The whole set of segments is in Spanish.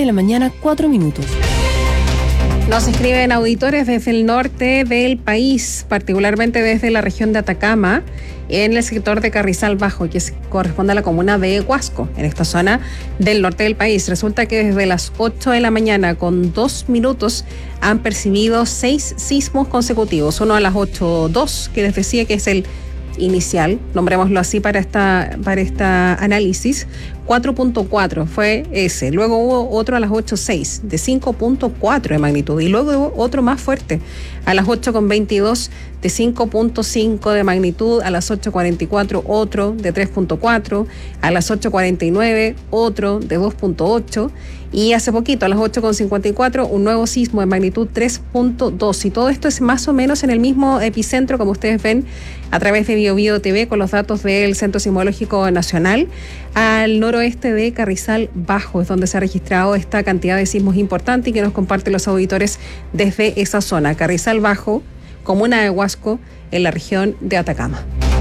la mañana, 4 minutos. Nos escriben auditores desde el norte del país, particularmente desde la región de Atacama, en el sector de Carrizal Bajo, que corresponde a la comuna de Huasco, en esta zona del norte del país. Resulta que desde las 8 de la mañana, con 2 minutos, han percibido 6 sismos consecutivos. Uno a las 8:02, que les decía que es el inicial, nombrémoslo así para esta análisis. 4.4 fue ese, luego hubo otro a las 8:06 de 5.4 de magnitud y luego hubo otro más fuerte a las 8:22 de 5.5 de magnitud, a las 8:44 otro de 3.4, a las 8:49 otro de 2.8 y hace poquito a las 8:54 un nuevo sismo de magnitud 3.2 y todo esto es más o menos en el mismo epicentro, como ustedes ven a través de BioBio TV con los datos del Centro Sismológico Nacional, al noroeste de Carrizal Bajo, es donde se ha registrado esta cantidad de sismos importante y que nos comparten los auditores desde esa zona, Carrizal Bajo, comuna de Huasco, en la región de Atacama.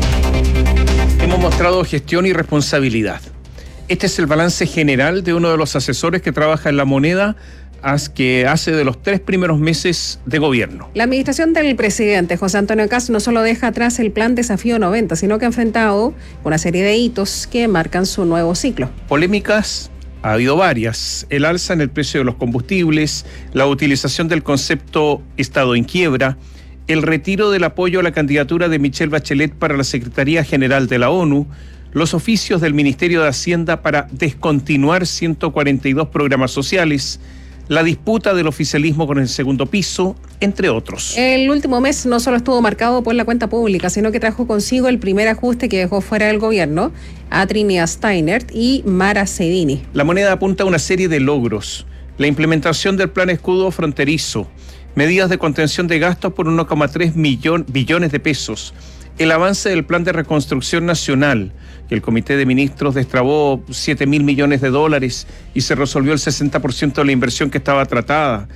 Hemos mostrado gestión y responsabilidad. Este es el balance general de uno de los asesores que trabaja en La Moneda, que hace de los 3 primeros meses de gobierno. La administración del presidente José Antonio Kast no solo deja atrás el plan Desafío 90, sino que ha enfrentado una serie de hitos que marcan su nuevo ciclo. Polémicas ha habido varias. El alza en el precio de los combustibles, la utilización del concepto Estado en quiebra, el retiro del apoyo a la candidatura de Michelle Bachelet para la Secretaría General de la ONU, los oficios del Ministerio de Hacienda para descontinuar 142 programas sociales, la disputa del oficialismo con el segundo piso, entre otros. El último mes no solo estuvo marcado por la cuenta pública, sino que trajo consigo el primer ajuste que dejó fuera del gobierno a Trinidad Steinert y Mara Cedini. La Moneda apunta a una serie de logros: la implementación del plan escudo fronterizo, medidas de contención de gastos por 1,3 billones de pesos, el avance del plan de reconstrucción nacional, que el Comité de Ministros destrabó 7.000 millones de dólares y se resolvió el 60% de la inversión que estaba trabada,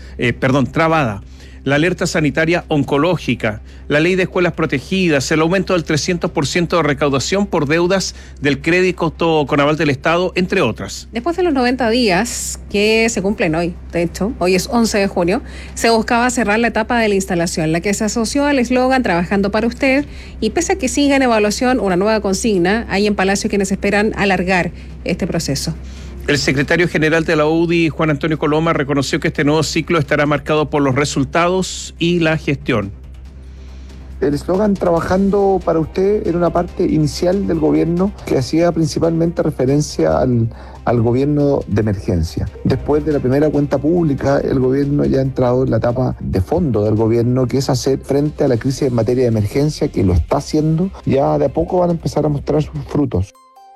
la alerta sanitaria oncológica, la ley de escuelas protegidas, el aumento del 300% de recaudación por deudas del crédito con aval del Estado, entre otras. Después de los 90 días que se cumplen hoy, de hecho, hoy es 11 de junio, se buscaba cerrar la etapa de la instalación, la que se asoció al eslogan Trabajando para usted, y pese a que siga en evaluación una nueva consigna, hay en Palacio quienes esperan alargar este proceso. El secretario general de la UDI, Juan Antonio Coloma, reconoció que este nuevo ciclo estará marcado por los resultados y la gestión. El eslogan Trabajando para usted era una parte inicial del gobierno que hacía principalmente referencia al gobierno de emergencia. Después de la primera cuenta pública, el gobierno ya ha entrado en la etapa de fondo del gobierno, que es hacer frente a la crisis en materia de emergencia, que lo está haciendo. Ya de a poco van a empezar a mostrar sus frutos.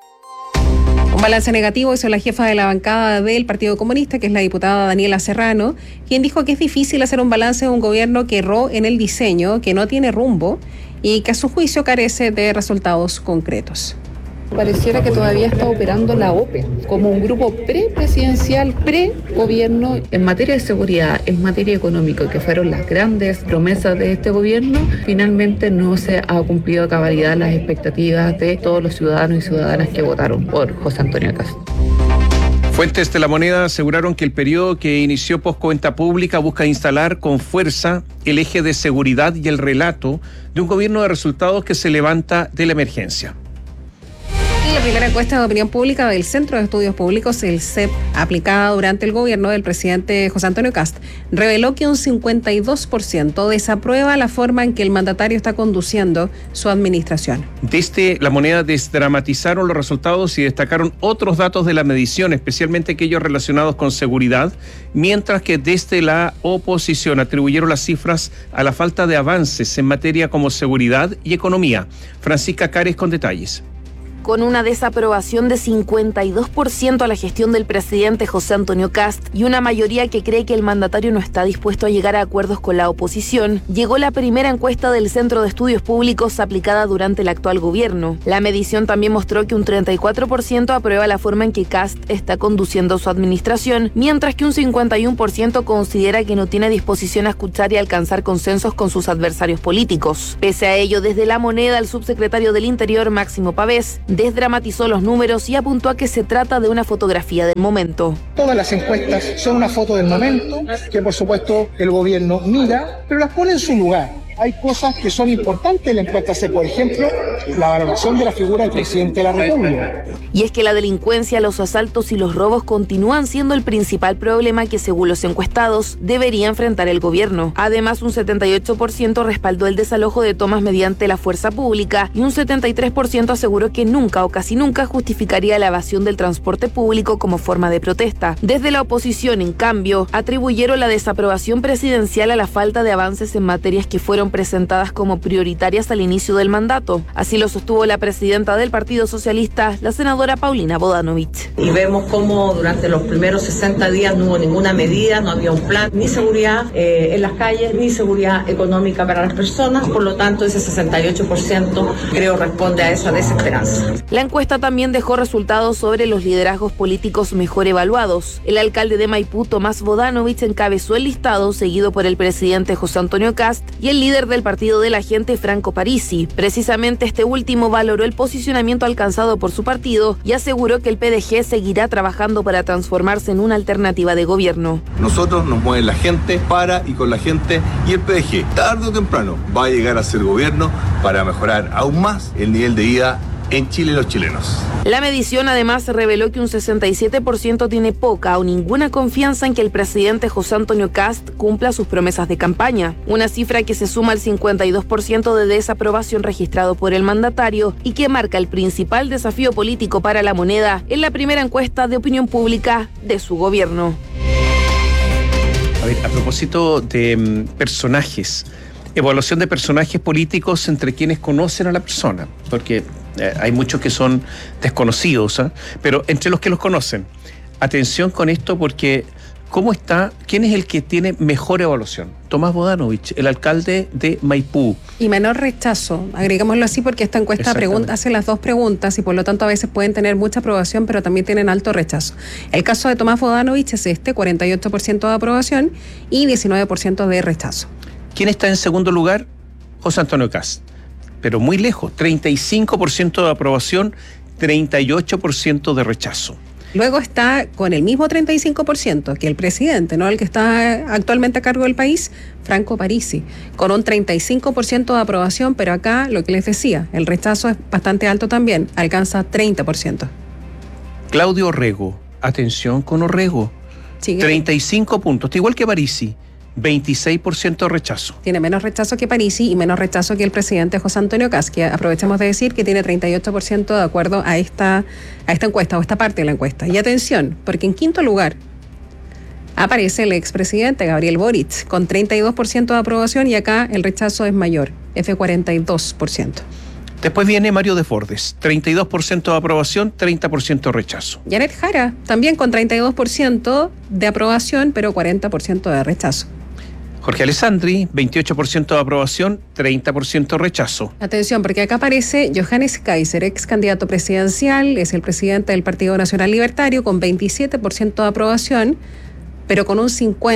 Un balance negativo hizo la jefa de la bancada del Partido Comunista, que es la diputada Daniela Serrano, quien dijo que es difícil hacer un balance de un gobierno que erró en el diseño, que no tiene rumbo y que a su juicio carece de resultados concretos. Pareciera que todavía está operando la OPE como un grupo pre-presidencial, pre-gobierno en materia de seguridad, en materia económica, que fueron las grandes promesas de este gobierno. Finalmente no se ha cumplido a cabalidad las expectativas de todos los ciudadanos y ciudadanas que votaron por José Antonio Kast. Fuentes de La Moneda aseguraron que el periodo que inició poscuenta pública busca instalar con fuerza el eje de seguridad y el relato de un gobierno de resultados que se levanta de la emergencia. La primera encuesta de opinión pública del Centro de Estudios Públicos, el CEP, aplicada durante el gobierno del presidente José Antonio Kast, reveló que un 52% desaprueba la forma en que el mandatario está conduciendo su administración. Desde La Moneda desdramatizaron los resultados y destacaron otros datos de la medición, especialmente aquellos relacionados con seguridad, mientras que desde la oposición atribuyeron las cifras a la falta de avances en materia como seguridad y economía. Francisca Cares con detalles. Con una desaprobación de 52% a la gestión del presidente José Antonio Kast y una mayoría que cree que el mandatario no está dispuesto a llegar a acuerdos con la oposición, llegó la primera encuesta del Centro de Estudios Públicos aplicada durante el actual gobierno. La medición también mostró que un 34% aprueba la forma en que Kast está conduciendo su administración, mientras que un 51% considera que no tiene disposición a escuchar y alcanzar consensos con sus adversarios políticos. Pese a ello, desde La Moneda, el subsecretario del Interior, Máximo Pavés, desdramatizó los números y apuntó a que se trata de una fotografía del momento. Todas las encuestas son una foto del momento, que por supuesto el gobierno mira, pero las pone en su lugar. Hay cosas que son importantes en la encuesta C, por ejemplo, la valoración de la figura del presidente de la República. Y es que la delincuencia, los asaltos y los robos continúan siendo el principal problema que, según los encuestados, debería enfrentar el gobierno. Además, un 78% respaldó el desalojo de tomas mediante la fuerza pública y un 73% aseguró que nunca o casi nunca justificaría la evasión del transporte público como forma de protesta. Desde la oposición, en cambio, atribuyeron la desaprobación presidencial a la falta de avances en materias que fueron presentadas como prioritarias al inicio del mandato. Así lo sostuvo la presidenta del Partido Socialista, la senadora Paulina Bodanovich. Y vemos cómo durante los primeros 60 días no hubo ninguna medida, no había un plan, ni seguridad en las calles, ni seguridad económica para las personas. Por lo tanto, ese 68% creo responde a esa desesperanza. La encuesta también dejó resultados sobre los liderazgos políticos mejor evaluados. El alcalde de Maipú, Tomás Bodanovich, encabezó el listado, seguido por el presidente José Antonio Kast y el líder del Partido de la Gente, Franco Parisi. Precisamente este último valoró el posicionamiento alcanzado por su partido y aseguró que el PDG seguirá trabajando para transformarse en una alternativa de gobierno. Nosotros nos mueve la gente, para y con la gente, y el PDG, tarde o temprano, va a llegar a ser gobierno para mejorar aún más el nivel de vida en Chile y los chilenos. La medición además reveló que un 67% tiene poca o ninguna confianza en que el presidente José Antonio Kast cumpla sus promesas de campaña, una cifra que se suma al 52% de desaprobación registrado por el mandatario y que marca el principal desafío político para la moneda en la primera encuesta de opinión pública de su gobierno. A ver, a propósito de personajes, evaluación de personajes políticos entre quienes conocen a la persona, porque hay muchos que son desconocidos, ¿eh? Pero entre los que los conocen, atención con esto porque ¿cómo está? ¿Quién es el que tiene mejor evaluación? Tomás Bodanovich, el alcalde de Maipú. Y menor rechazo, agregámoslo así porque esta encuesta hace las dos preguntas y por lo tanto a veces pueden tener mucha aprobación pero también tienen alto rechazo. El caso de Tomás Bodanovich es 48% de aprobación y 19% de rechazo. ¿Quién está en segundo lugar? José Antonio Kast, pero muy lejos, 35% de aprobación, 38% de rechazo. Luego está con el mismo 35% que el presidente, ¿no? El que está actualmente a cargo del país, Franco Parisi, con un 35% de aprobación, pero acá lo que les decía, el rechazo es bastante alto también, alcanza 30%. Claudio Orrego, atención con Orrego, ¿sigue? 35 puntos, igual que Parisi. 26% de rechazo. Tiene menos rechazo que Parisi y menos rechazo que el presidente José Antonio Kast, que aprovechemos de decir que tiene 38% de acuerdo a esta encuesta o esta parte de la encuesta. Y atención, porque en quinto lugar aparece el expresidente Gabriel Boric con 32% de aprobación y acá el rechazo es mayor, es de 42%. Después viene Mario Desbordes, 32% de aprobación, 30% de rechazo. Janet Jara, también con 32% de aprobación, pero 40% de rechazo. Jorge Alessandri, 28% de aprobación, 30% de rechazo. Atención, porque acá aparece Johannes Kaiser, ex candidato presidencial, es el presidente del Partido Nacional Libertario, con 27% de aprobación, pero con un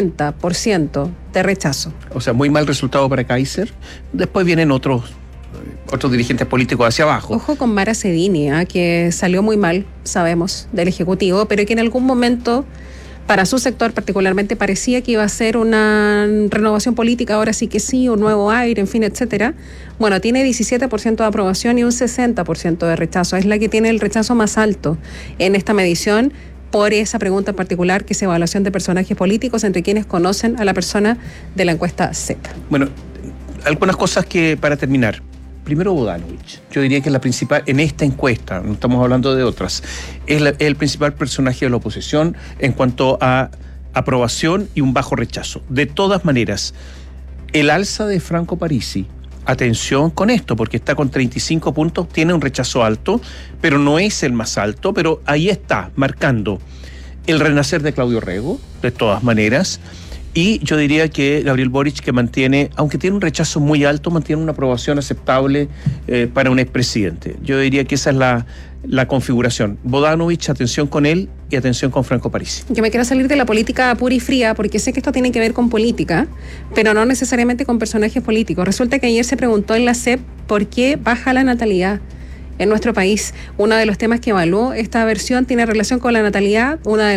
50% de rechazo. O sea, muy mal resultado para Kaiser. Después vienen otros dirigentes políticos hacia abajo. Ojo con Mara Sedini, que salió muy mal, sabemos, del Ejecutivo, pero que en algún momento, para su sector particularmente, parecía que iba a ser una renovación política, ahora sí que sí, un nuevo aire, en fin, etcétera. Bueno, tiene 17% de aprobación y un 60% de rechazo. Es la que tiene el rechazo más alto en esta medición, por esa pregunta en particular, que es evaluación de personajes políticos entre quienes conocen a la persona de la encuesta CEP. Bueno, algunas cosas que para terminar. Primero Bodanovich, yo diría que es la principal, en esta encuesta, no estamos hablando de otras, es el principal personaje de la oposición en cuanto a aprobación y un bajo rechazo. De todas maneras, el alza de Franco Parisi, atención con esto, porque está con 35 puntos, tiene un rechazo alto, pero no es el más alto, pero ahí está, marcando el renacer de Claudio Orrego, de todas maneras. Y yo diría que Gabriel Boric, que mantiene, aunque tiene un rechazo muy alto, mantiene una aprobación aceptable para un expresidente. Yo diría que esa es la configuración. Bodanovich, atención con él y atención con Franco Parisi. Yo me quiero salir de la política pura y fría porque sé que esto tiene que ver con política, pero no necesariamente con personajes políticos. Resulta que ayer se preguntó en la CEP por qué baja la natalidad en nuestro país. Uno de los temas que evaluó esta versión tiene relación con la natalidad. Una de